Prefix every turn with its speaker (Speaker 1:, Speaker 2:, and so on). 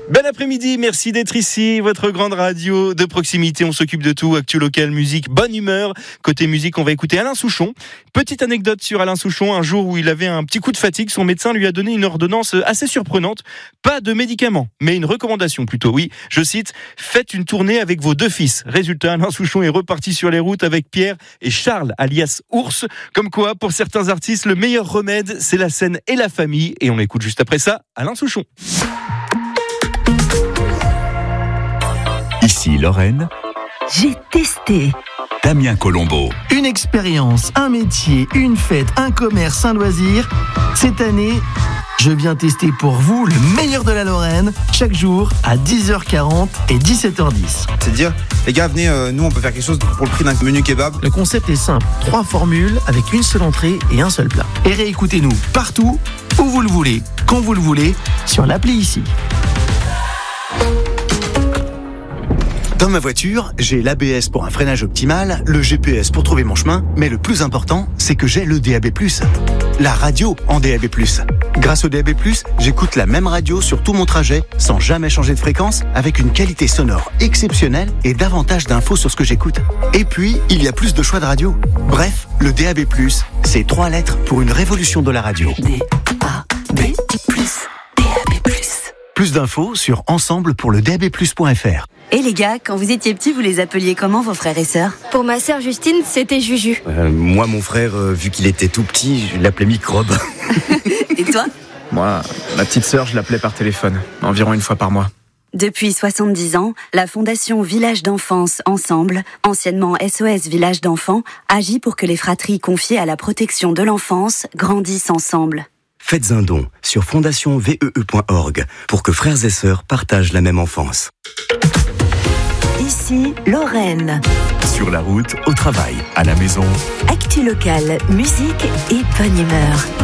Speaker 1: Bel après-midi, merci d'être ici, votre grande radio de proximité, on s'occupe de tout, actu local, musique, bonne humeur. Côté musique, on va écouter Alain Souchon. Petite anecdote sur Alain Souchon, un jour où il avait un petit coup de fatigue, son médecin lui a donné une ordonnance assez surprenante, pas de médicaments, mais une recommandation plutôt, oui, je cite, faites une tournée avec vos 2 fils. Résultat, Alain Souchon est reparti sur les routes avec Pierre et Charles, alias Ours, comme quoi, pour certains artistes, le meilleur remède, c'est la scène et la famille, et on écoute juste après ça, Alain Souchon.
Speaker 2: Ici Lorraine,
Speaker 3: J'ai testé.
Speaker 2: Damien Colombo.
Speaker 4: Une expérience, un métier, une fête, un commerce, un loisir. Cette année, je viens tester pour vous le meilleur de la Lorraine, chaque jour à 10h40 et 17h10.
Speaker 5: C'est dire, les gars, venez, nous on peut faire quelque chose pour le prix d'un menu kebab.
Speaker 4: Le concept est simple, 3 formules avec une seule entrée et un seul plat. Et réécoutez-nous partout, où vous le voulez, quand vous le voulez, sur l'appli ici.
Speaker 6: Dans ma voiture, j'ai l'ABS pour un freinage optimal, le GPS pour trouver mon chemin, mais le plus important, c'est que j'ai le DAB+, la radio en DAB+. Grâce au DAB+, j'écoute la même radio sur tout mon trajet, sans jamais changer de fréquence, avec une qualité sonore exceptionnelle et davantage d'infos sur ce que j'écoute. Et puis, il y a plus de choix de radio. Bref, le DAB+, c'est 3 lettres pour une révolution de la radio.
Speaker 3: DAB+, DAB+.
Speaker 6: Plus d'infos sur ensemblepourledabplus.fr.
Speaker 3: Et les gars, quand vous étiez petits, vous les appeliez comment vos frères et sœurs?
Speaker 7: Pour ma sœur Justine, c'était Juju.
Speaker 8: Moi, mon frère, vu qu'il était tout petit, je l'appelais Microbe.
Speaker 3: Et toi?
Speaker 9: Moi, ma petite sœur, je l'appelais par téléphone, environ 1 fois par mois.
Speaker 3: Depuis 70 ans, la Fondation Village d'Enfance Ensemble, anciennement SOS Village d'Enfants, agit pour que les fratries confiées à la protection de l'enfance grandissent ensemble.
Speaker 8: Faites un don sur fondationvee.org pour que frères et sœurs partagent la même enfance.
Speaker 3: Ici, Lorraine.
Speaker 2: Sur la route, au travail, à la maison.
Speaker 3: Actu locale, musique et bonne humeur.